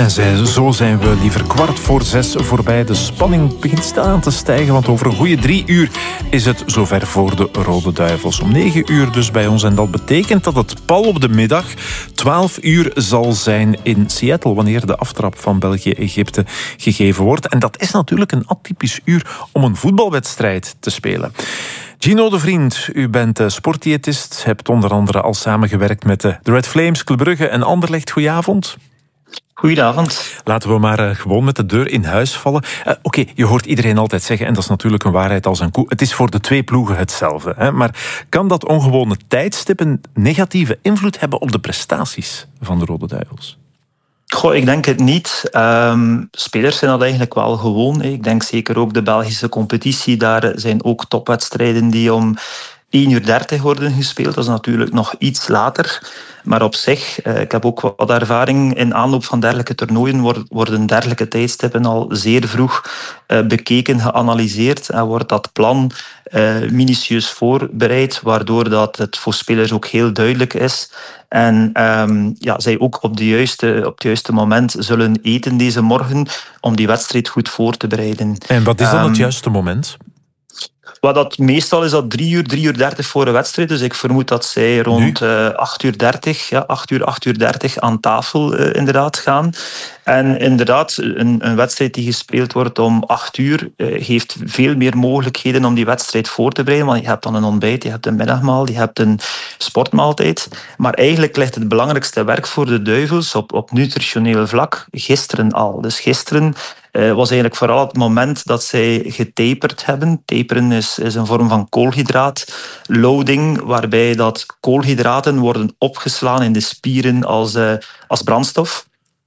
En zo zijn we liever 5:15 voorbij. De spanning begint stilaan te stijgen, want over een goede 3 uur is het zover voor de Rode Duivels. Om 9 uur dus bij ons. En dat betekent dat het pal op de middag 12 uur zal zijn in Seattle, wanneer de aftrap van België-Egypte gegeven wordt. En dat is natuurlijk een atypisch uur om een voetbalwedstrijd te spelen. Gino de Vriend, u bent sportdiëtist, hebt onder andere al samengewerkt met de Red Flames, Club Brugge en Anderlecht. Goedenavond. Goedenavond. Laten we maar gewoon met de deur in huis vallen. Oké, je hoort iedereen altijd zeggen, en dat is natuurlijk een waarheid als een koe, het is voor de twee ploegen hetzelfde. Hè? Maar kan dat ongewone tijdstip een negatieve invloed hebben op de prestaties van de Rode Duivels? Goh, ik denk het niet. Spelers zijn dat eigenlijk wel gewoon. Ik denk zeker ook de Belgische competitie. Daar zijn ook topwedstrijden die om 1:30 worden gespeeld. Dat is natuurlijk nog iets later. Maar op zich, ik heb ook wat ervaring in aanloop van dergelijke toernooien, worden dergelijke tijdstippen al zeer vroeg bekeken, geanalyseerd en wordt dat plan minutieus voorbereid, waardoor dat het voor spelers ook heel duidelijk is. En zij ook op het juiste moment zullen eten deze morgen om die wedstrijd goed voor te bereiden. En wat is dan het juiste moment? Wat dat meestal is dat 3:30 voor een wedstrijd. Dus ik vermoed dat zij rond 8:30, 8:30 aan tafel inderdaad gaan. En inderdaad, een wedstrijd die gespeeld wordt om 8:00 geeft veel meer mogelijkheden om die wedstrijd voor te bereiden. Want je hebt dan een ontbijt, je hebt een middagmaal, je hebt een sportmaaltijd. Maar eigenlijk ligt het belangrijkste werk voor de Duivels op nutritioneel vlak gisteren al. Dus gisteren was eigenlijk vooral het moment dat zij getaperd hebben. Taperen is een vorm van koolhydraatloading, waarbij dat koolhydraten worden opgeslagen in de spieren als brandstof.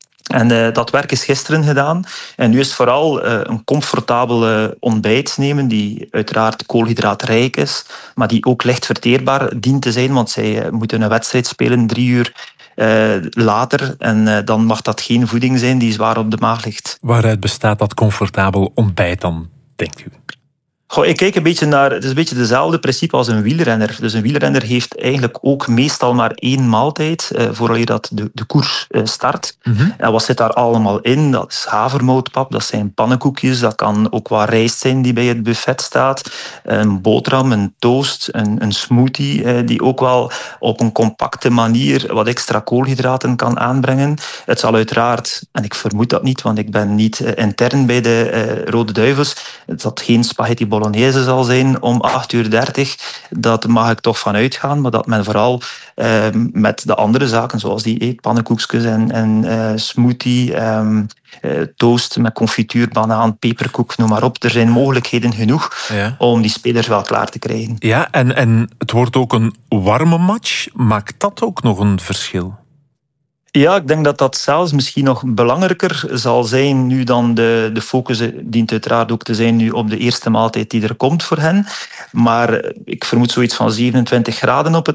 En dat werk is gisteren gedaan. En nu is het vooral een comfortabele ontbijt nemen, die uiteraard koolhydraatrijk is, maar die ook licht verteerbaar dient te zijn, want zij moeten een wedstrijd spelen 3 uur later. En dan mag dat geen voeding zijn die zwaar op de maag ligt. Waaruit bestaat dat comfortabel ontbijt dan, denkt u? Goh, ik kijk een beetje naar... Het is een beetje hetzelfde principe als een wielrenner. Dus een wielrenner heeft eigenlijk ook meestal maar 1 maaltijd vooraleer dat de koers start. Mm-hmm. En wat zit daar allemaal in? Dat is havermoutpap, dat zijn pannenkoekjes, dat kan ook wat rijst zijn die bij het buffet staat, een boterham, een toast, een smoothie die ook wel op een compacte manier wat extra koolhydraten kan aanbrengen. Het zal uiteraard, en ik vermoed dat niet, want ik ben niet intern bij de Rode Duivels, dat geen spaghetti bolognese zal zijn om 8:30. Dat mag ik toch van uitgaan, maar dat men vooral met de andere zaken, zoals die pannenkoekjes en smoothie, toast met confituur, banaan, peperkoek, noem maar op. Er zijn mogelijkheden genoeg om die spelers wel klaar te krijgen. Ja, en het wordt ook een warme match. Maakt dat ook nog een verschil? Ja, ik denk dat dat zelfs misschien nog belangrijker zal zijn nu dan de focus dient uiteraard ook te zijn nu op de eerste maaltijd die er komt voor hen. Maar ik vermoed zoiets van 27 graden op het